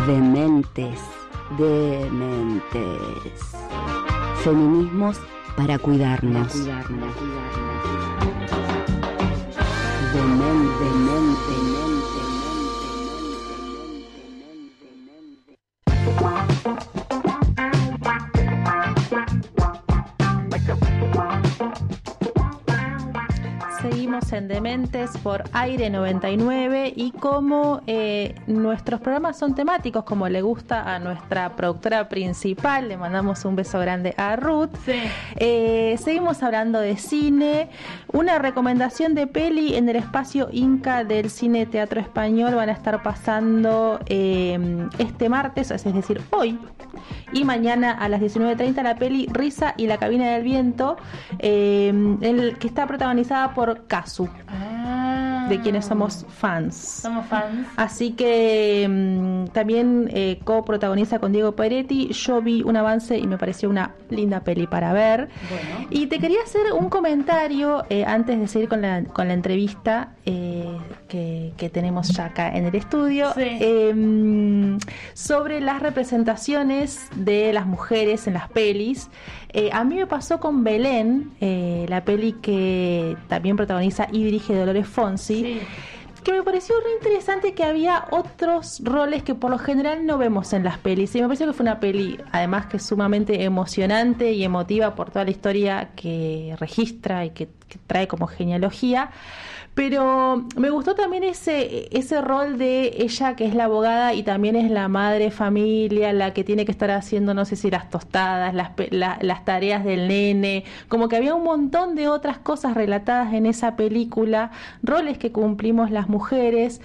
Dementes. Feminismos para cuidarnos. Seguimos en Dementes por Aire 99 y como nuestros programas son temáticos, como le gusta a nuestra productora principal, le mandamos un beso grande a Ruth. Sí. Seguimos hablando de cine, una recomendación de peli en el espacio Inca del Cine Teatro Español. Van a estar pasando este martes, es decir, hoy y mañana a las 19:30 la peli Risa y la cabina del viento, que está protagonizada por Casu, de quienes somos fans. Somos fans. Así que también coprotagoniza con Diego Peretti. Yo vi un avance y me pareció una linda peli para ver. Bueno. Y te quería hacer un comentario antes de seguir con la entrevista que tenemos ya acá en el estudio, sí. Sobre las representaciones de las mujeres en las pelis. A mí me pasó con Belén, la peli que también protagoniza y dirige Dolores Fonsi, sí. Que me pareció re interesante que había otros roles que por lo general no vemos en las pelis. Y me pareció que fue una peli, además, que es sumamente emocionante y emotiva por toda la historia que registra y que trae como genealogía. Pero me gustó también ese rol de ella, que es la abogada y también es la madre de familia, la que tiene que estar haciendo, no sé si las tostadas, las tareas del nene. Como que había un montón de otras cosas relatadas en esa película, roles que cumplimos las mujeres,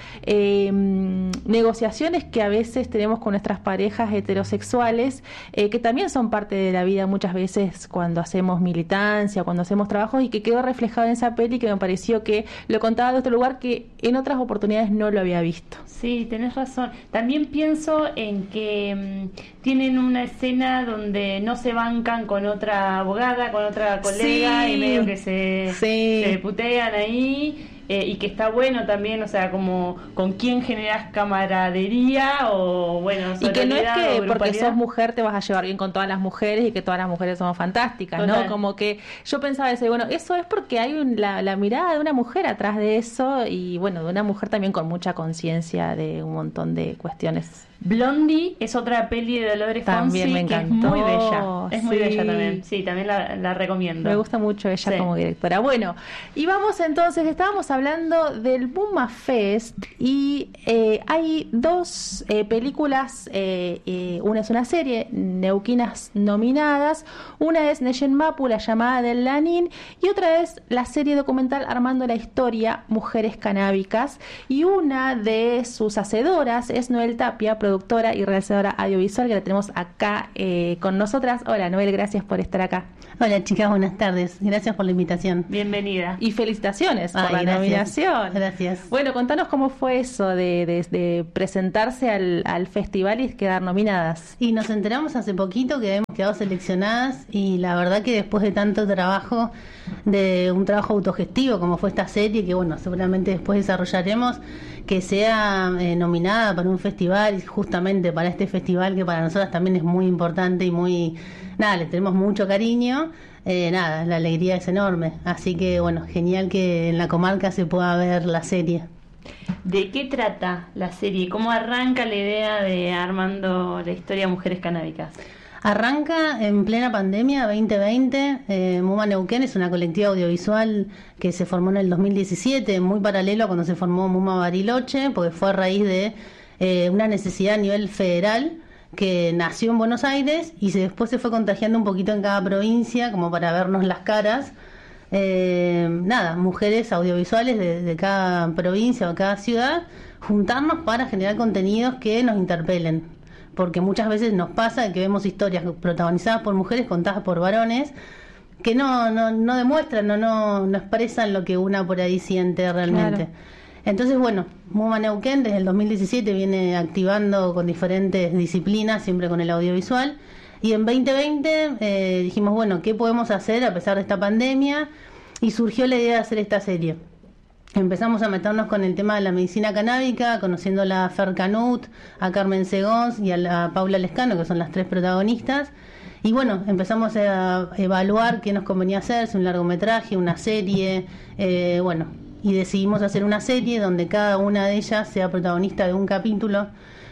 negociaciones que a veces tenemos con nuestras parejas heterosexuales, que también son parte de la vida muchas veces cuando hacemos militancia, cuando hacemos trabajos, y que quedó reflejado en esa peli, que me pareció que lo contaba de otro lugar que en otras oportunidades no lo había visto. Sí, tenés razón. También pienso en que tienen una escena donde no se bancan con otra abogada, con otra colega, sí. Y medio que se putean ahí. Y que está bueno también, o sea, como con quién generas camaradería o, bueno, y que no es que porque sos mujer te vas a llevar bien con todas las mujeres y que todas las mujeres somos fantásticas. Total. ¿No? Como que yo pensaba eso, y bueno, eso es porque hay la mirada de una mujer atrás de eso, y bueno, de una mujer también con mucha conciencia de un montón de cuestiones. Blondie es otra peli de Dolores también Fonsi, me encantó. Que es muy bella. Es muy bella también. Sí, también la recomiendo. Me gusta mucho ella como directora. Bueno, y vamos entonces, estábamos hablando del Buma Fest y hay dos películas, una es una serie, neuquinas nominadas, una es Neyen Mapu, La llamada del Lanín, y otra es la serie documental Armando la historia, Mujeres canábicas, y una de sus hacedoras es Noel Tapia, productora y realizadora audiovisual, que la tenemos acá con nosotras. Hola Noel, gracias por estar acá. Hola chicas, buenas tardes, gracias por la invitación. Bienvenida. Y felicitaciones por la nominación. Gracias. Bueno, contanos cómo fue eso de presentarse al festival y quedar nominadas. Y nos enteramos hace poquito que habíamos quedado seleccionadas, y la verdad que después de tanto trabajo, de un trabajo autogestivo como fue esta serie, que bueno, seguramente después desarrollaremos, que sea nominada para un festival, y justamente para este festival que para nosotras también es muy importante y muy, le tenemos mucho cariño, la alegría es enorme, así que bueno, genial que en la comarca se pueda ver la serie. ¿De qué trata la serie? ¿Cómo arranca la idea de Armando la historia de Mujeres canábicas? Arranca en plena pandemia 2020. Muma Neuquén es una colectiva audiovisual que se formó en el 2017, muy paralelo a cuando se formó Muma Bariloche, porque fue a raíz de una necesidad a nivel federal que nació en Buenos Aires y después se fue contagiando un poquito en cada provincia, como para vernos las caras. Mujeres audiovisuales de cada provincia o cada ciudad, juntarnos para generar contenidos que nos interpelen. Porque muchas veces nos pasa que vemos historias protagonizadas por mujeres contadas por varones que no demuestran, no expresan lo que una por ahí siente realmente. Claro. Entonces, bueno, Muma Neuquén desde el 2017 viene activando con diferentes disciplinas, siempre con el audiovisual. Y en 2020 dijimos, bueno, ¿qué podemos hacer a pesar de esta pandemia? Y surgió la idea de hacer esta serie. empezamos a meternos con el tema de la medicina canábica, conociendo a la Fer Canut, a Carmen Segons y a la Paula Lescano, que son las 3 protagonistas. Y bueno, empezamos a evaluar qué nos convenía hacer, si un largometraje, una serie, y decidimos hacer una serie donde cada una de ellas sea protagonista de un capítulo.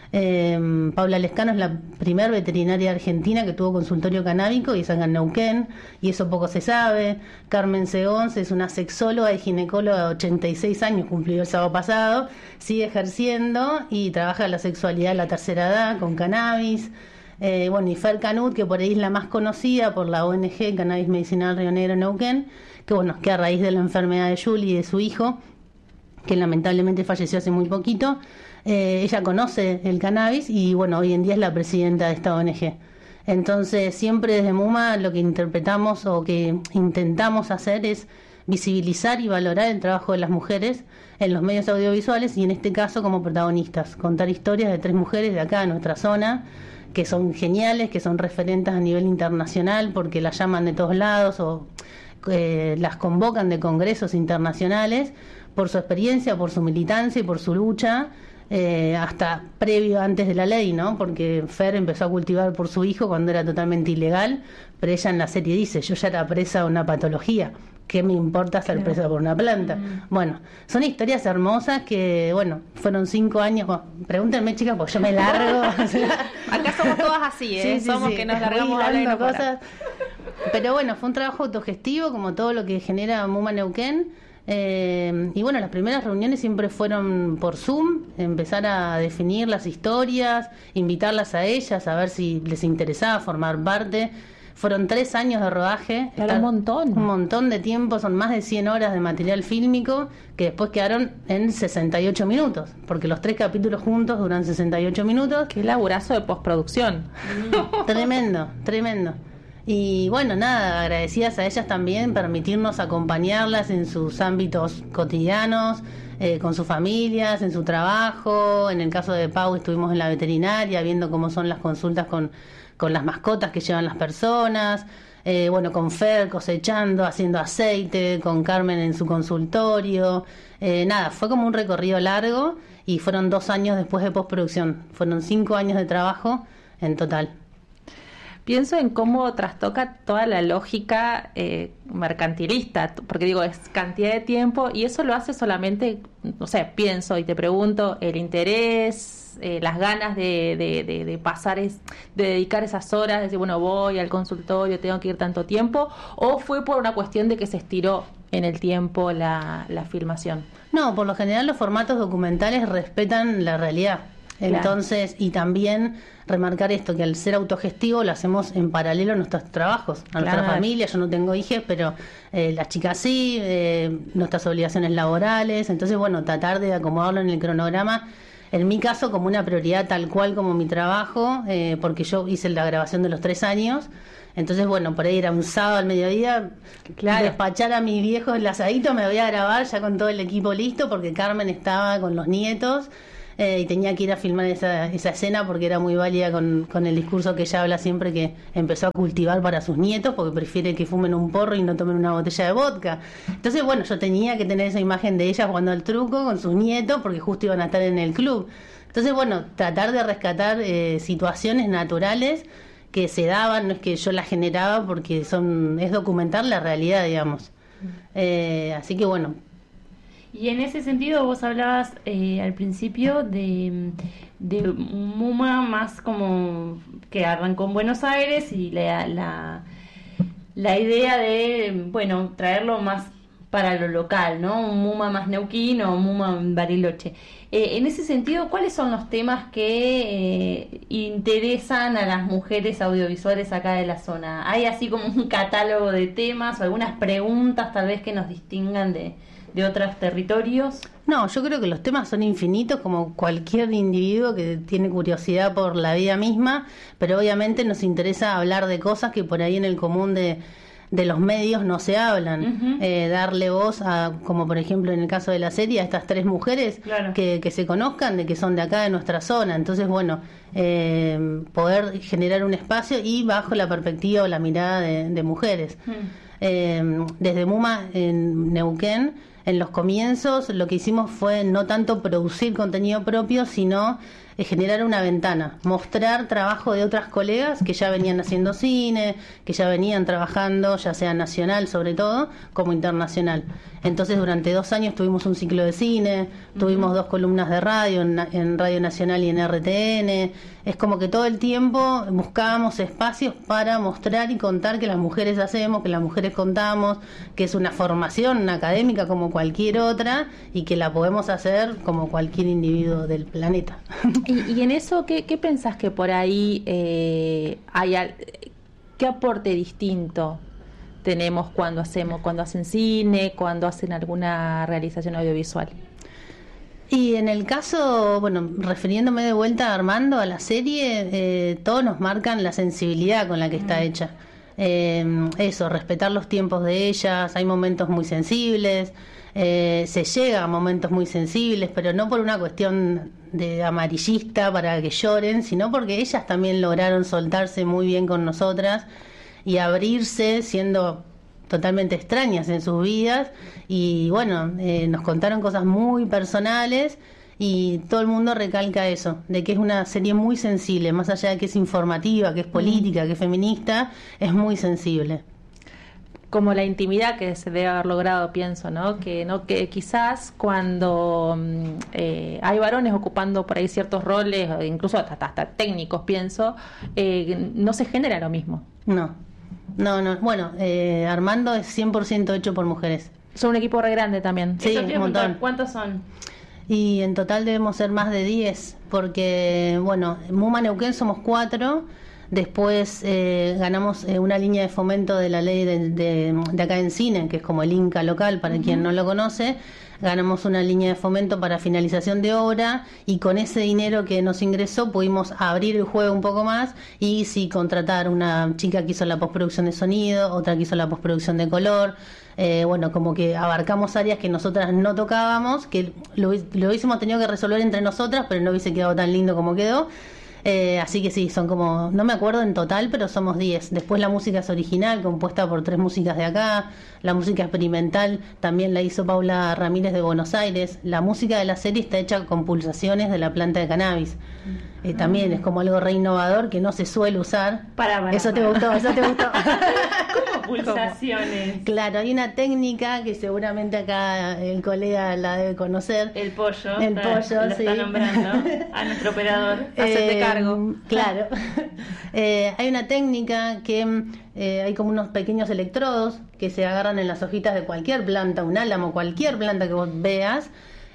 Paula Lescano es la primer veterinaria argentina que tuvo consultorio canábico y es acá en Neuquén, y eso poco se sabe. Carmen Segons es una sexóloga y ginecóloga de 86 años, cumplió el sábado pasado, sigue ejerciendo y trabaja la sexualidad de la tercera edad con cannabis. Y Fer Canut, que por ahí es la más conocida por la ONG Cannabis Medicinal Río Negro Neuquén, que a raíz de la enfermedad de Julie y de su hijo, que lamentablemente falleció hace muy poquito, ella conoce el cannabis y hoy en día es la presidenta de esta ONG. Entonces siempre desde MUMA lo que interpretamos o que intentamos hacer es visibilizar y valorar el trabajo de las mujeres en los medios audiovisuales, y en este caso como protagonistas, contar historias de 3 mujeres de acá, de nuestra zona, que son geniales, que son referentes a nivel internacional porque las llaman de todos lados o las convocan de congresos internacionales por su experiencia, por su militancia y por su lucha, hasta previo antes de la ley, ¿no? Porque Fer empezó a cultivar por su hijo cuando era totalmente ilegal, pero ella en la serie dice, yo ya era presa de una patología, ¿qué me importa ser presa por una planta? Bueno, son historias hermosas que, fueron 5 años. Pregúntenme, chicas, porque yo me largo. Acá somos todas así, ¿eh? Somos que nos largamos hablando cosas. Pero fue un trabajo autogestivo, como todo lo que genera MUMA Neuquén. Las primeras reuniones siempre fueron por Zoom, empezar a definir las historias, invitarlas a ellas, a ver si les interesaba formar parte. Fueron 3 años de rodaje. Era un montón de tiempo, son más de 100 horas de material fílmico que después quedaron en 68 minutos, porque los 3 capítulos juntos duran 68 minutos. Qué laburazo de postproducción. Tremendo. Y agradecidas a ellas también, permitirnos acompañarlas en sus ámbitos cotidianos, con sus familias, en su trabajo. En el caso de Pau estuvimos en la veterinaria viendo cómo son las consultas con las mascotas que llevan las personas, con Fer cosechando, haciendo aceite, con Carmen en su consultorio. Fue como un recorrido largo y fueron 2 años después de postproducción. Fueron 5 años de trabajo en total. Pienso en cómo trastoca toda la lógica mercantilista, porque es cantidad de tiempo y eso lo hace solamente, pienso y te pregunto, el interés, las ganas de pasar, de dedicar esas horas, de decir, voy al consultorio, tengo que ir tanto tiempo, o fue por una cuestión de que se estiró en el tiempo la filmación. No, por lo general los formatos documentales respetan la realidad. Entonces, y también remarcar esto, que al ser autogestivo lo hacemos en paralelo a nuestros trabajos, a nuestra familia. Yo no tengo hijos, pero las chicas sí, nuestras obligaciones laborales. Entonces, tratar de acomodarlo en el cronograma, en mi caso como una prioridad tal cual como mi trabajo, porque yo hice la grabación de los 3 años. Entonces, por ahí era un sábado al mediodía, despachar a mis viejos el asadito, me voy a grabar ya con todo el equipo listo, porque Carmen estaba con los nietos. Y tenía que ir a filmar esa escena porque era muy válida con el discurso que ella habla siempre, que empezó a cultivar para sus nietos porque prefiere que fumen un porro y no tomen una botella de vodka. Entonces, yo tenía que tener esa imagen de ella jugando al truco con sus nietos porque justo iban a estar en el club. Entonces, tratar de rescatar situaciones naturales que se daban, no es que yo las generaba, porque es documentar la realidad, digamos. Así que Y en ese sentido vos hablabas al principio de MUMA más como que arrancó en Buenos Aires y la idea de, traerlo más para lo local, ¿no? Un MUMA más neuquín o un MUMA en Bariloche. En ese sentido, ¿cuáles son los temas que interesan a las mujeres audiovisuales acá de la zona? ¿Hay así como un catálogo de temas o algunas preguntas tal vez que nos distingan de otros territorios? No, yo creo que los temas son infinitos, como cualquier individuo que tiene curiosidad por la vida misma, pero obviamente nos interesa hablar de cosas que por ahí en el común de los medios no se hablan. Darle voz a, como por ejemplo en el caso de la serie, a estas 3 mujeres que se conozcan, de que son de acá, de nuestra zona. Entonces, poder generar un espacio y bajo la perspectiva o la mirada de mujeres. Desde MUMA en Neuquén en los comienzos lo que hicimos fue no tanto producir contenido propio, sino generar una ventana, mostrar trabajo de otras colegas que ya venían haciendo cine, que ya venían trabajando, ya sea nacional sobre todo, como internacional. Entonces durante 2 años tuvimos un ciclo de cine, tuvimos 2 columnas de radio en Radio Nacional y en RTN. Es como que todo el tiempo buscábamos espacios para mostrar y contar que las mujeres hacemos, que las mujeres contamos, que es una formación académica como cualquier otra y que la podemos hacer como cualquier individuo del planeta. Y en eso, ¿qué pensás que por ahí qué aporte distinto tenemos cuando hacen cine, cuando hacen alguna realización audiovisual? Y en el caso, bueno, refiriéndome de vuelta a Armando, a la serie, todos nos marcan la sensibilidad con la que está hecha. Eso, respetar los tiempos de ellas, hay momentos muy sensibles, se llega a momentos muy sensibles, pero no por una cuestión de amarillista para que lloren, sino porque ellas también lograron soltarse muy bien con nosotras y abrirse siendo totalmente extrañas en sus vidas y bueno, nos contaron cosas muy personales y todo el mundo recalca eso, de que es una serie muy sensible, más allá de que es informativa, que es política, que es feminista, es muy sensible. Como la intimidad que se debe haber logrado, pienso, ¿no? Que quizás cuando hay varones ocupando por ahí ciertos roles, incluso hasta técnicos, pienso, no se genera lo mismo. No. Bueno, Armando es 100% hecho por mujeres. Son un equipo re grande también. Sí, un montón. ¿Cuántos son? Y en total debemos ser más de 10, porque, bueno, Muma Neuquén somos 4. Después ganamos una línea de fomento de la ley de acá en cine, que es como el Inca local, para quien no lo conoce. Ganamos una línea de fomento para finalización de obra y con ese dinero que nos ingresó pudimos abrir el juego un poco más y sí contratar una chica que hizo la postproducción de sonido, otra que hizo la postproducción de color. Bueno, como que abarcamos áreas que nosotras no tocábamos, que lo hubiésemos tenido que resolver entre nosotras, pero no hubiese quedado tan lindo como quedó. Así que sí, son como, no me acuerdo en total, pero somos 10. Después la música es original, compuesta por 3 músicas de acá. La música experimental también la hizo Paula Ramírez de Buenos Aires. La música de la serie está hecha con pulsaciones de la planta de cannabis. También es como algo re innovador que no se suele usar. Eso te gustó. ¿Cómo pulsaciones? Claro, hay una técnica que seguramente acá el colega la debe conocer. El pollo. Lo sí. Está nombrando a nuestro operador. Hacete cargo. Claro. Hay una técnica que hay como unos pequeños electrodos que se agarran en las hojitas de cualquier planta, un álamo, cualquier planta que vos veas.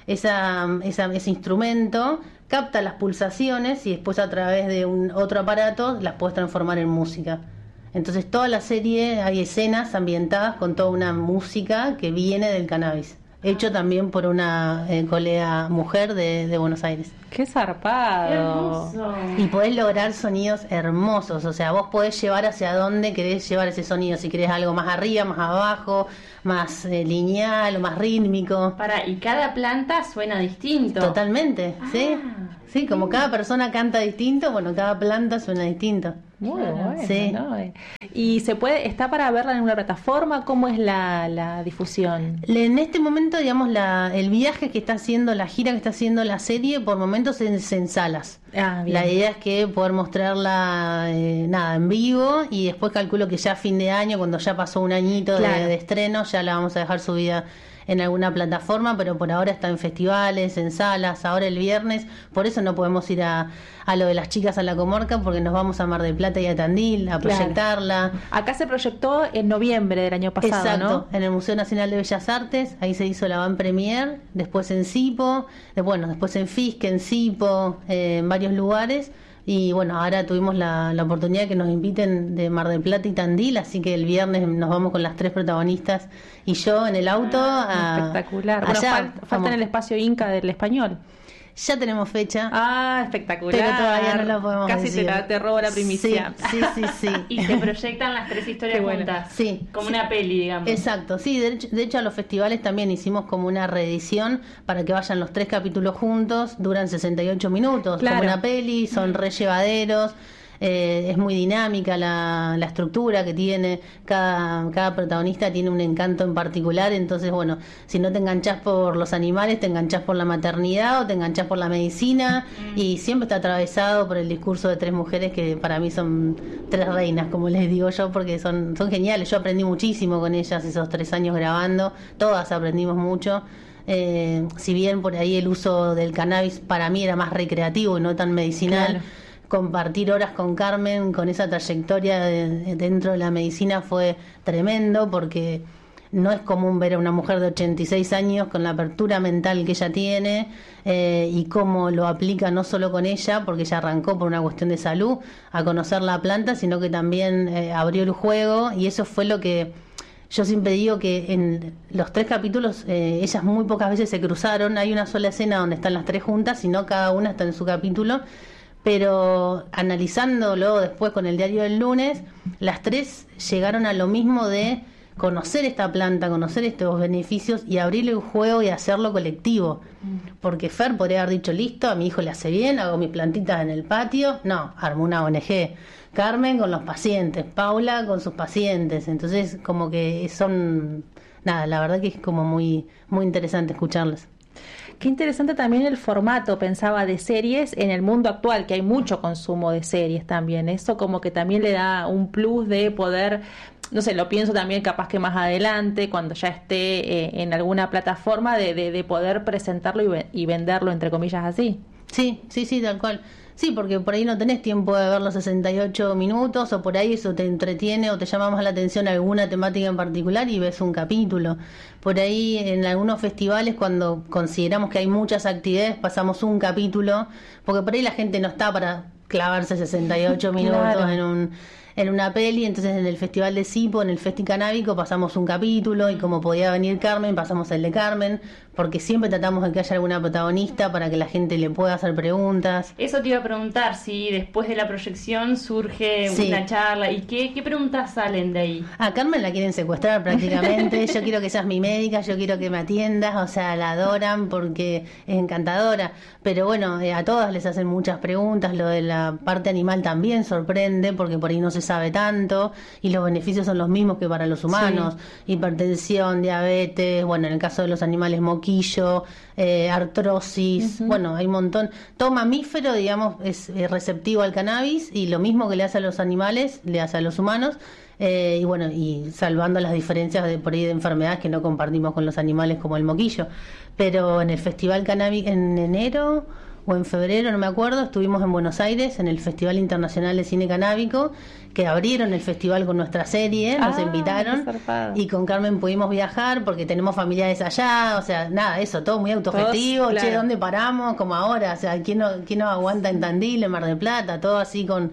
Ese instrumento capta las pulsaciones y después a través de otro aparato las puedes transformar en música. Entonces toda la serie hay escenas ambientadas con toda una música que viene del cannabis, hecho también por una colega mujer de Buenos Aires. ¡Qué zarpado! ¡Qué hermoso! Y podés lograr sonidos hermosos, o sea, vos podés llevar hacia dónde querés llevar ese sonido, si querés algo más arriba, más abajo, más lineal o más rítmico. Y cada planta suena distinto. Totalmente, ¿sí? Sí, como cada persona canta distinto, bueno, cada planta suena distinto. Muy bueno, sí. ¿no? ¿Y está para verla en una plataforma? ¿Cómo es la difusión? En este momento, digamos, el viaje que está haciendo, la gira que está haciendo la serie, por momentos es en salas. La idea es que poder mostrarla en vivo y después calculo que ya a fin de año, cuando ya pasó un añito de estreno, ya la vamos a dejar subida en alguna plataforma, pero por ahora está en festivales, en salas, ahora el viernes, por eso no podemos ir a lo de las chicas a la Comorca, porque nos vamos a Mar del Plata y a Tandil a proyectarla. Acá se proyectó en noviembre del año pasado. Exacto, ¿no? En el Museo Nacional de Bellas Artes, ahí se hizo la van premier, después en Sipo, después en Fisque, en Sipo, en varios lugares. Y bueno, ahora tuvimos la oportunidad que nos inviten de Mar del Plata y Tandil, así que el viernes nos vamos con las 3 protagonistas y yo en el auto. Espectacular. Bueno, falta en el espacio Inca del Español. Ya tenemos fecha. Espectacular. Pero todavía no la podemos decir. Casi te robo la primicia. Sí. Y se proyectan las 3 historias juntas. Sí. Como una peli, digamos. Exacto, sí. De hecho, a los festivales también hicimos como una reedición para que vayan los 3 capítulos juntos. Duran 68 minutos. Claro. Como una peli, son re llevaderos. es muy dinámica la estructura que tiene, cada protagonista tiene un encanto en particular, entonces bueno, si no te enganchás por los animales, te enganchás por la maternidad o te enganchás por la medicina, y siempre está atravesado por el discurso de 3 mujeres que para mí son 3 reinas, como les digo yo, porque son geniales. Yo aprendí muchísimo con ellas esos 3 años grabando, todas aprendimos mucho. Si bien por ahí el uso del cannabis para mí era más recreativo y no tan medicinal, claro, compartir horas con Carmen, con esa trayectoria dentro de la medicina, fue tremendo, porque no es común ver a una mujer de 86 años con la apertura mental que ella tiene, y cómo lo aplica no solo con ella, porque ella arrancó por una cuestión de salud a conocer la planta, sino que también abrió el juego, y eso fue lo que yo siempre digo, que en los 3 capítulos ellas muy pocas veces se cruzaron. Hay una sola escena donde están las 3 juntas, sino cada una está en su capítulo, pero analizándolo después con el diario del lunes, las 3 llegaron a lo mismo de conocer esta planta, conocer estos beneficios y abrirle un juego y hacerlo colectivo. Porque Fer podría haber dicho, listo, a mi hijo le hace bien, hago mis plantitas en el patio. No, armó una ONG. Carmen con los pacientes, Paula con sus pacientes. Entonces, como que son... Nada, la verdad que es como muy, muy interesante escucharlas. Qué interesante también el formato, pensaba, de series en el mundo actual, que hay mucho consumo de series también. Eso como que también le da un plus de poder... No sé, lo pienso también capaz que más adelante, cuando ya esté en alguna plataforma, de poder presentarlo y venderlo, entre comillas, así. Sí, tal cual. Sí, porque por ahí no tenés tiempo de ver los 68 minutos, o por ahí eso te entretiene o te llama más la atención alguna temática en particular y ves un capítulo. Por ahí en algunos festivales, cuando consideramos que hay muchas actividades, pasamos un capítulo, porque por ahí la gente no está para clavarse 68 minutos claro, en una peli. Entonces en el Festival de Sipo, en el Festi Canábico, pasamos un capítulo, y como podía venir Carmen, pasamos el de Carmen, porque siempre tratamos de que haya alguna protagonista para que la gente le pueda hacer preguntas. Eso te iba a preguntar, si después de la proyección surge una charla, ¿y qué preguntas salen de ahí? A Carmen la quieren secuestrar prácticamente. Yo quiero que seas mi médica, yo quiero que me atiendas, o sea, la adoran porque es encantadora. Pero bueno, a todas les hacen muchas preguntas. Lo de la parte animal también sorprende, porque por ahí no se sabe tanto, y los beneficios son los mismos que para los humanos. Sí. Hipertensión, diabetes, bueno, en el caso de los animales, moquillo, artrosis, bueno, hay un montón. Todo mamífero, digamos, es receptivo al cannabis, y lo mismo que le hace a los animales, le hace a los humanos. Y bueno, y salvando las diferencias de por ahí de enfermedades que no compartimos con los animales, como el moquillo. Pero en el Festival Canábico, en enero o en febrero, no me acuerdo, estuvimos en Buenos Aires en el Festival Internacional de Cine Canábico, que abrieron el festival con nuestra serie, nos invitaron, y con Carmen pudimos viajar porque tenemos familiares allá, o sea, nada, eso, todo muy autogestivo. Claro. Che, ¿dónde paramos? Como ahora, o sea, ¿quién no aguanta en Tandil, en Mar del Plata? Todo así con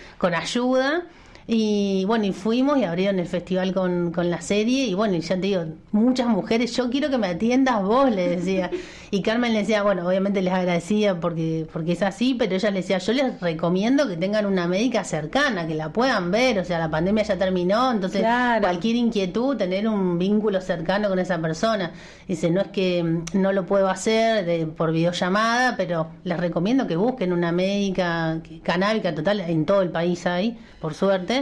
ayuda. Y bueno, y fuimos y abrieron el festival con la serie, y bueno, y ya te digo, muchas mujeres, yo quiero que me atiendas vos, le decía. Y Carmen le decía, bueno, obviamente les agradecía porque es así, pero ella le decía, yo les recomiendo que tengan una médica cercana, que la puedan ver, o sea, la pandemia ya terminó, entonces claro, cualquier inquietud, tener un vínculo cercano con esa persona. Dice, no es que no lo puedo hacer por videollamada, pero les recomiendo que busquen una médica canábica, total, en todo el país hay, por suerte.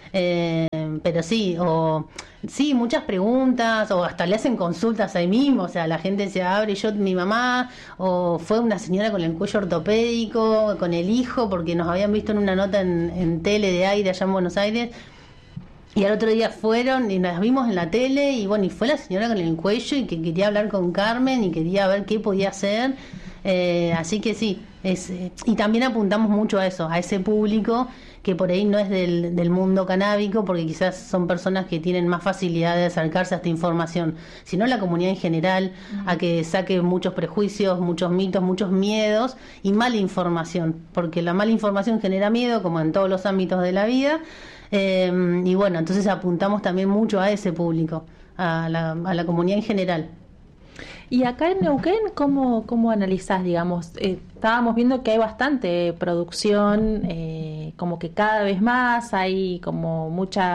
Pero sí, muchas preguntas, o hasta le hacen consultas ahí mismo, o sea, la gente se abre, mi mamá, o fue una señora con el cuello ortopédico, con el hijo, porque nos habían visto en una nota en tele de aire allá en Buenos Aires, y al otro día fueron y nos vimos en la tele, y bueno, y fue la señora con el cuello y que quería hablar con Carmen y quería ver qué podía hacer. Así que sí, y también apuntamos mucho a eso, a ese público que por ahí no es del mundo canábico, porque quizás son personas que tienen más facilidad de acercarse a esta información, sino la comunidad en general, a que saque muchos prejuicios, muchos mitos, muchos miedos y mala información, porque la mala información genera miedo, como en todos los ámbitos de la vida. Y bueno, entonces apuntamos también mucho a ese público, a la comunidad en general. Y acá en Neuquén, ¿cómo analizás, digamos? Estábamos viendo que hay bastante producción, como que cada vez más hay como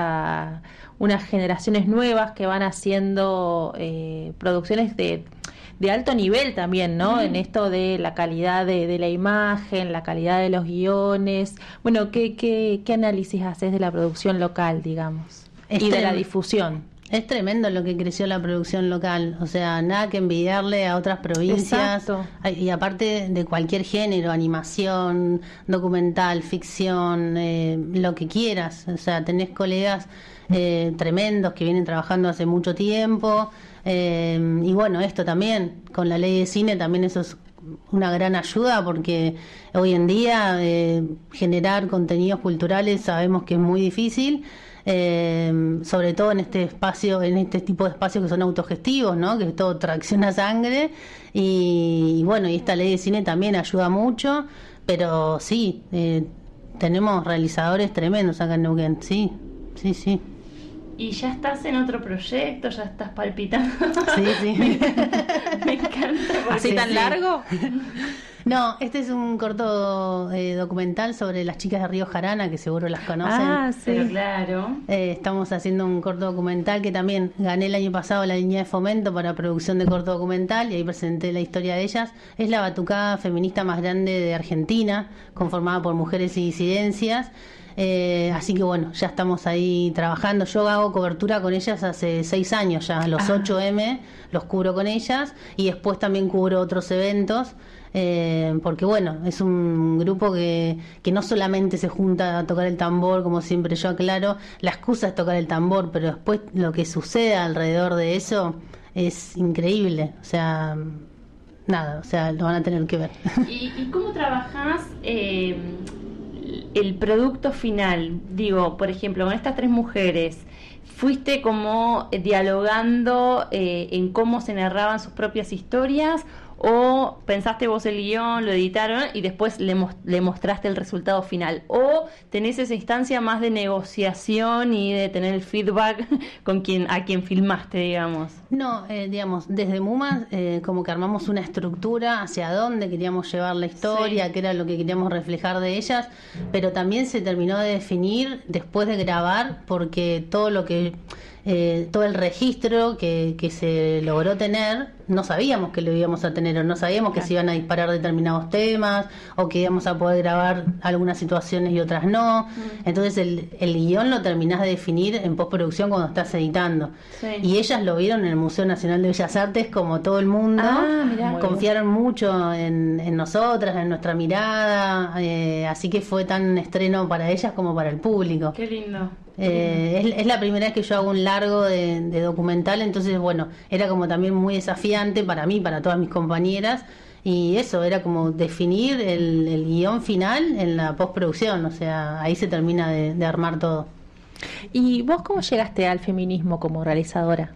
unas generaciones nuevas que van haciendo producciones de de alto nivel también, ¿no? En esto de la calidad de la imagen, la calidad de los guiones. Bueno, ¿qué análisis haces de la producción local, digamos? Y de la difusión. Es tremendo lo que creció la producción local, o sea, nada que envidiarle a otras provincias. Exacto. Y aparte de cualquier género, animación, documental, ficción, lo que quieras, o sea, tenés colegas tremendos que vienen trabajando hace mucho tiempo, y bueno, esto también, con la ley de cine también eso es una gran ayuda, porque hoy en día generar contenidos culturales sabemos que es muy difícil. Sobre todo en este espacio, en este tipo de espacios que son autogestivos, ¿no? Que todo tracciona sangre y bueno, y esta ley de cine también ayuda mucho, pero sí, tenemos realizadores tremendos acá en Neuquén, sí. ¿Y ya estás en otro proyecto? ¿Ya estás palpitando? Sí. Me encanta. ¿Así tan largo? No, este es un corto documental sobre las chicas de Río Jarana, que seguro las conocen. Ah, sí. Pero claro. Estamos haciendo un corto documental que también gané el año pasado la línea de fomento para producción de corto documental y ahí presenté la historia de ellas. Es la batucada feminista más grande de Argentina, conformada por mujeres y disidencias. Así que bueno, ya estamos ahí trabajando. Yo hago cobertura con ellas hace 6 años ya, los 8M los cubro con ellas y después también cubro otros eventos. Porque bueno, es un grupo que no solamente se junta a tocar el tambor, como siempre yo aclaro, la excusa es tocar el tambor, pero después lo que sucede alrededor de eso es increíble, o sea, nada, o sea, lo van a tener que ver. ¿Y cómo trabajás el producto final? Digo, por ejemplo, con estas 3 mujeres, ¿fuiste como dialogando en cómo se narraban sus propias historias? ¿O pensaste vos el guión, lo editaron y después le mostraste el resultado final? ¿O tenés esa instancia más de negociación y de tener el feedback con a quien filmaste, digamos? No, digamos, desde MUMA como que armamos una estructura hacia dónde queríamos llevar la historia, qué era lo que queríamos reflejar de ellas, pero también se terminó de definir después de grabar, porque todo el registro que se logró tener, no sabíamos que lo íbamos a tener, o no sabíamos que se iban a disparar determinados temas, o que íbamos a poder grabar algunas situaciones y otras no. Entonces el guión lo terminás de definir en postproducción cuando estás editando. Y ellas lo vieron en el Museo Nacional de Bellas Artes como todo el mundo. Confiaron mucho en nosotras, en nuestra mirada, así que fue tan estreno para ellas como para el público. Qué lindo. Es la primera vez que yo hago un largo de documental, entonces bueno, era como también muy desafiante para mí, para todas mis compañeras, y eso, era como definir el guión final en la postproducción, o sea, ahí se termina de armar todo. ¿Y vos cómo llegaste al feminismo como realizadora?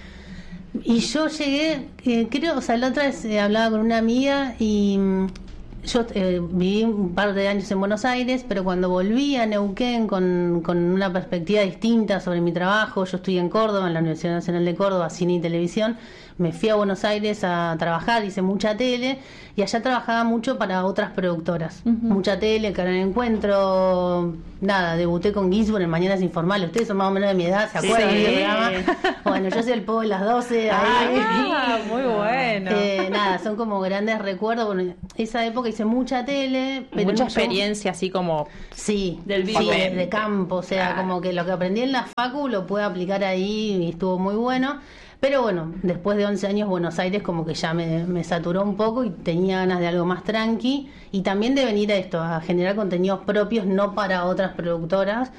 Y yo llegué, creo, o sea, la otra vez hablaba con una amiga y yo viví un par de años en Buenos Aires, pero cuando volví a Neuquén con una perspectiva distinta sobre mi trabajo, yo estudié en Córdoba, en la Universidad Nacional de Córdoba, cine y televisión, me fui a Buenos Aires a trabajar, hice mucha tele y allá trabajaba mucho para otras productoras, mucha tele, Canal Encuentro, nada, debuté con Ginsburg en Mañanas Informales. Ustedes son más o menos de mi edad, ¿se acuerdan de ese programa? Bueno, yo soy el Pogo de las 12 ahí. Muy bueno. Nada, son como grandes recuerdos. Bueno, esa época hice mucha tele, pero mucha experiencia así como del vivo, de campo, o sea, como que lo que aprendí en la facu lo puedo aplicar ahí y estuvo muy bueno. Pero bueno, después de 11 años Buenos Aires como que ya me saturó un poco y tenía ganas de algo más tranqui y también de venir a esto, a generar contenidos propios, no para otras productoras.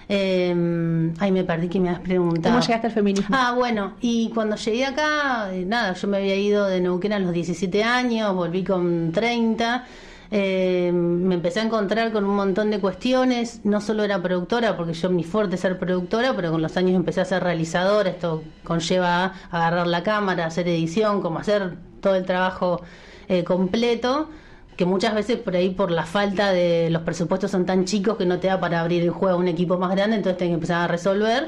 Me perdí que me has preguntado. ¿Cómo llegaste al feminismo? Bueno, y cuando llegué acá, nada, yo me había ido de Neuquén a los 17 años, volví con 30. Me empecé a encontrar con un montón de cuestiones. No solo era productora, porque yo mi fuerte es ser productora, pero con los años empecé a ser realizadora. Esto conlleva a agarrar la cámara, hacer edición, como hacer todo el trabajo completo, que muchas veces por ahí, por la falta de los presupuestos, son tan chicos que no te da para abrir el juego a un equipo más grande, entonces tenés que empezar a resolver.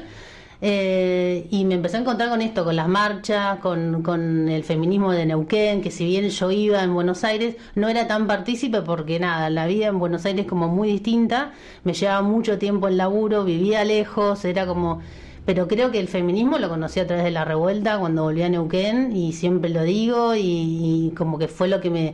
Y me empecé a encontrar con esto, con las marchas, con el feminismo de Neuquén, que si bien yo iba en Buenos Aires, no era tan partícipe porque nada, la vida en Buenos Aires es como muy distinta, me llevaba mucho tiempo el laburo, vivía lejos, era como pero creo que el feminismo lo conocí a través de la revuelta cuando volví a Neuquén, y siempre lo digo, y como que fue lo que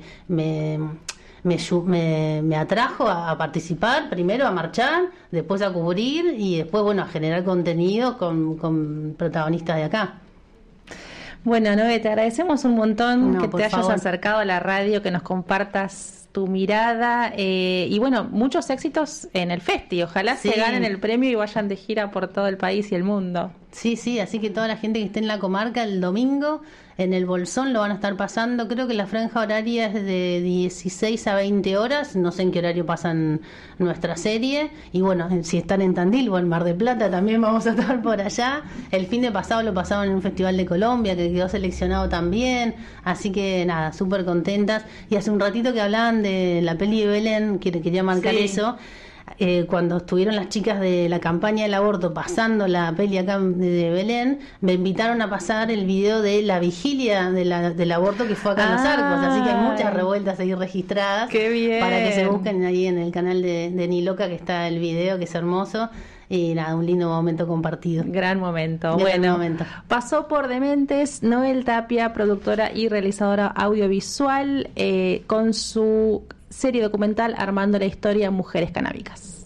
me atrajo a participar, primero a marchar, después a cubrir y después, bueno, a generar contenido con protagonistas de acá. Bueno, Noé, te agradecemos un montón que te hayas acercado a la radio, que nos compartas tu mirada y bueno, muchos éxitos en el Festi. Ojalá se ganen el premio y vayan de gira por todo el país y el mundo. Sí, así que toda la gente que esté en la comarca el domingo en el Bolsón lo van a estar pasando. Creo que la franja horaria es de 16 a 20 horas, no sé en qué horario pasan nuestra serie, y bueno, si están en Tandil o en Mar del Plata también vamos a estar por allá. El fin de pasado lo pasaban en un festival de Colombia que quedó seleccionado también, así que nada, súper contentas. Y hace un ratito que hablaban de la peli de Belén, quería marcar eso. Cuando estuvieron las chicas de la campaña del aborto pasando la peli acá de Belén, me invitaron a pasar el video de la vigilia del aborto que fue acá en Los Arcos, así que hay muchas revueltas ahí registradas. ¡Qué bien! Para que se busquen ahí en el canal de Niloca, que está el video, que es hermoso. Y nada, un lindo momento compartido. Gran momento. Pasó por Dementes Noel Tapia, productora y realizadora audiovisual, con su serie documental Armando la Historia Mujeres Canábicas.